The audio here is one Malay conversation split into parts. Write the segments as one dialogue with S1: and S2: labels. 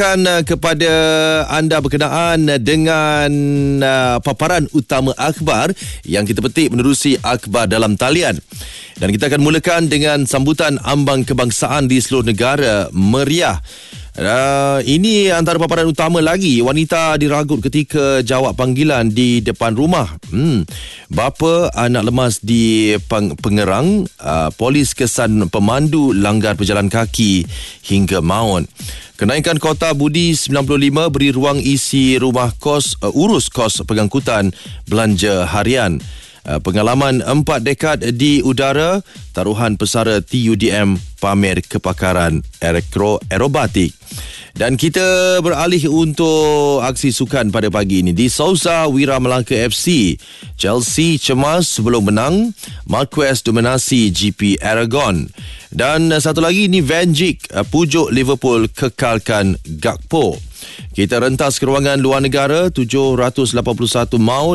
S1: Kepada anda berkenaan dengan paparan utama akhbar yang kita petik menerusi akhbar dalam talian. Dan kita akan mulakan dengan sambutan ambang kebangsaan di seluruh negara meriah. Ini antara paparan utama lagi. Wanita diragut ketika jawab panggilan di depan rumah. Bapa anak lemas di Pengerang. Polis kesan pemandu langgar berjalan kaki hingga maut. Kenaikan kota budi 95 beri ruang isi rumah kos, urus kos pengangkutan belanja harian. Pengalaman 4 dekad di udara, taruhan pesara TUDM pamer kepakaran aerobatik. Dan kita beralih untuk aksi sukan pada pagi ini. Di Sousa Wira Melaka FC, Chelsea cemas sebelum menang, Marquez dominasi GP Aragon. Dan satu lagi ni Van Dijk pujuk Liverpool kekalkan Gakpo. Kita rentas ke ruangan luar negara. 781 maut,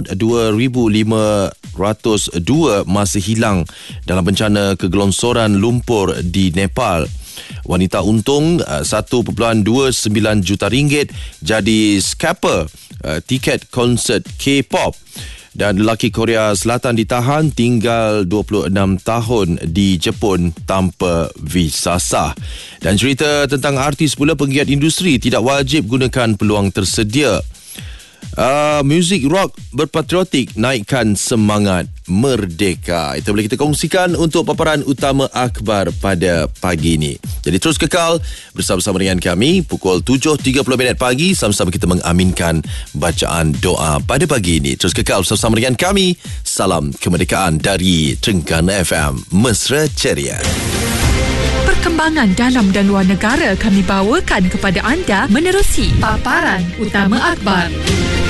S1: 2,502 masih hilang dalam bencana kegelonsoran lumpur di Nepal. Wanita untung 1.29 juta ringgit jadi scalper tiket konsert K-pop. Dan lelaki Korea Selatan ditahan tinggal 26 tahun di Jepun tanpa visa sah. Dan cerita tentang artis pula, penggiat industri tidak wajib gunakan peluang tersedia. Muzik rock berpatriotik naikkan semangat merdeka. Itu boleh kita kongsikan untuk paparan utama akhbar pada pagi ini. Jadi terus kekal bersama-sama dengan kami pukul 7.30 pagi, sama-sama kita mengaminkan bacaan doa pada pagi ini. Terus kekal bersama dengan kami. Salam kemerdekaan dari Trengganu FM, Mesra Ceria.
S2: Perkembangan dalam dan luar negara kami bawakan kepada anda menerusi paparan utama akhbar.